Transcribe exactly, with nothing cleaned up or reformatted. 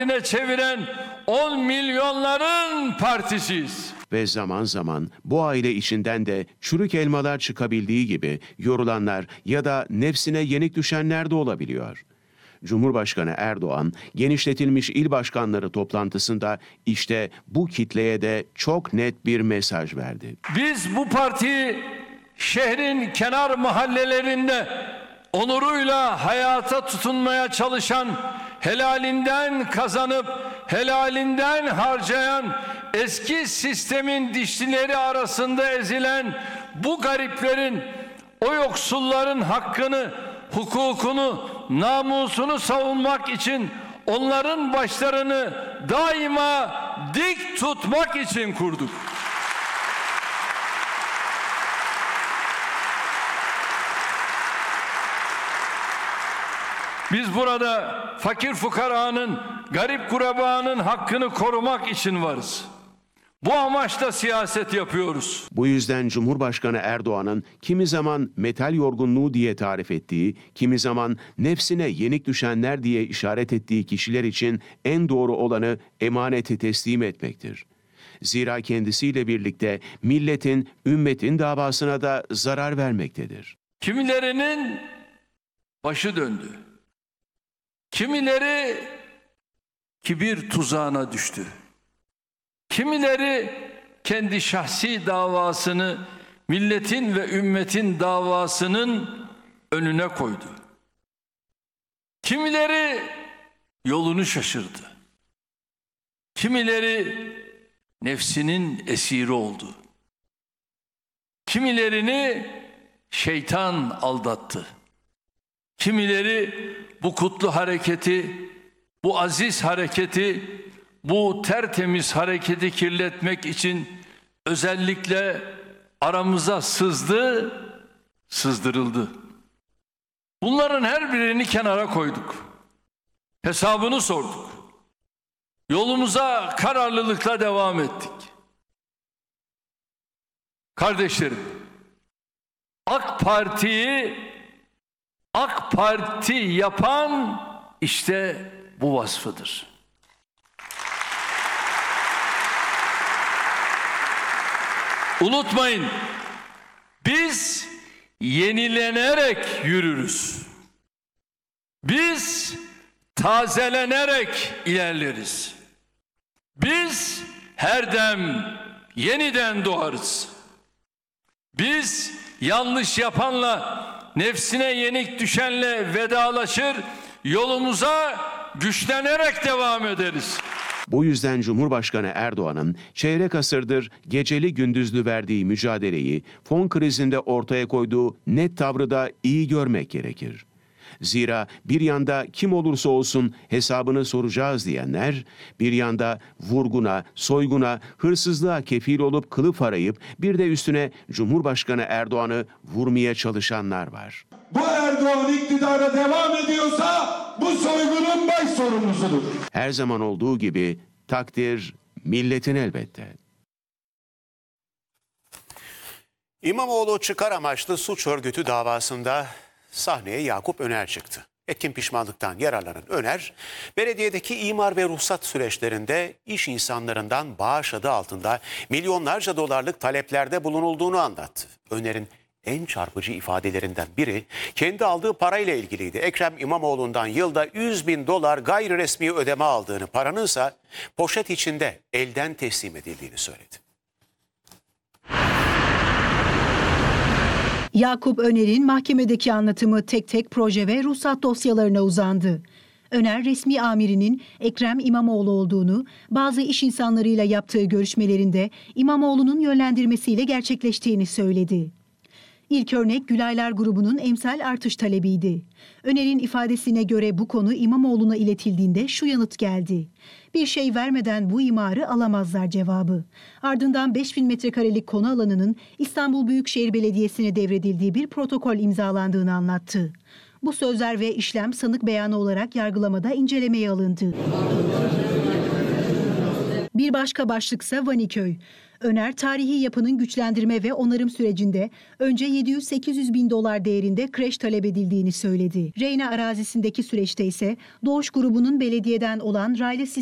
çeviren on milyonların partisiyiz. Ve zaman zaman bu aile içinden de çürük elmalar çıkabildiği gibi yorulanlar ya da nefsine yenik düşenler de olabiliyor. Cumhurbaşkanı Erdoğan, genişletilmiş il başkanları toplantısında işte bu kitleye de çok net bir mesaj verdi. Biz bu partiyi şehrin kenar mahallelerinde onuruyla hayata tutunmaya çalışan, helalinden kazanıp helalinden harcayan, eski sistemin dişlileri arasında ezilen bu gariplerin, o yoksulların hakkını, hukukunu, namusunu savunmak için onların başlarını daima dik tutmak için kurduk. Biz burada fakir fukaranın, garip kurabanın hakkını korumak için varız. Bu amaçla siyaset yapıyoruz. Bu yüzden Cumhurbaşkanı Erdoğan'ın kimi zaman metal yorgunluğu diye tarif ettiği, kimi zaman nefsine yenik düşenler diye işaret ettiği kişiler için en doğru olanı emaneti teslim etmektir. Zira kendisiyle birlikte milletin, ümmetin davasına da zarar vermektedir. Kimilerinin başı döndü. Kimileri kibir tuzağına düştü. Kimileri kendi şahsi davasını milletin ve ümmetin davasının önüne koydu. Kimileri yolunu şaşırdı. Kimileri nefsinin esiri oldu. Kimilerini şeytan aldattı. Kimileri bu kutlu hareketi, bu aziz hareketi, bu tertemiz hareketi kirletmek için özellikle aramıza sızdı, sızdırıldı. Bunların her birini kenara koyduk. Hesabını sorduk. Yolumuza kararlılıkla devam ettik. Kardeşlerim, AK Parti'yi AK Parti yapan işte bu vasfıdır. Unutmayın, biz yenilenerek yürürüz. Biz tazelenerek ilerleriz. Biz her dem yeniden doğarız. Biz yanlış yapanla, nefsine yenik düşenle vedalaşır, yolumuza güçlenerek devam ederiz. Bu yüzden Cumhurbaşkanı Erdoğan'ın çeyrek asırdır geceli gündüzlü verdiği mücadeleyi, fon krizinde ortaya koyduğu net tavrı da iyi görmek gerekir. Zira bir yanda kim olursa olsun hesabını soracağız diyenler, bir yanda vurguna, soyguna, hırsızlığa kefil olup kılıf arayıp bir de üstüne Cumhurbaşkanı Erdoğan'ı vurmaya çalışanlar var. Bu Erdoğan iktidara devam ediyorsa bu soygunun baş sorumlusudur. Her zaman olduğu gibi takdir milletin elbette. İmamoğlu çıkar amaçlı suç örgütü davasında sahneye Yakup Öner çıktı. Etkin pişmanlıktan yararlanan Öner, belediyedeki imar ve ruhsat süreçlerinde iş insanlarından bağış adı altında milyonlarca dolarlık taleplerde bulunulduğunu anlattı. Öner'in en çarpıcı ifadelerinden biri kendi aldığı parayla ilgiliydi. Ekrem İmamoğlu'ndan yılda yüz bin dolar gayri resmi ödeme aldığını, paranınsa poşet içinde elden teslim edildiğini söyledi. Yakup Öner'in mahkemedeki anlatımı tek tek proje ve ruhsat dosyalarına uzandı. Öner, resmi amirinin Ekrem İmamoğlu olduğunu, bazı iş insanlarıyla yaptığı görüşmelerinde İmamoğlu'nun yönlendirmesiyle gerçekleştiğini söyledi. İlk örnek Gülaylar grubunun emsal artış talebiydi. Öner'in ifadesine göre bu konu İmamoğlu'na iletildiğinde şu yanıt geldi. Bir şey vermeden bu imarı alamazlar cevabı. Ardından beş bin metrekarelik konu alanının İstanbul Büyükşehir Belediyesi'ne devredildiği bir protokol imzalandığını anlattı. Bu sözler ve işlem sanık beyanı olarak yargılamada incelemeye alındı. Bir başka başlıksa Vaniköy. Öner, tarihi yapının güçlendirme ve onarım sürecinde önce yedi yüz sekiz yüz bin dolar değerinde kreş talep edildiğini söyledi. Reyna arazisindeki süreçte ise Doğuş grubunun belediyeden olan raylı sistem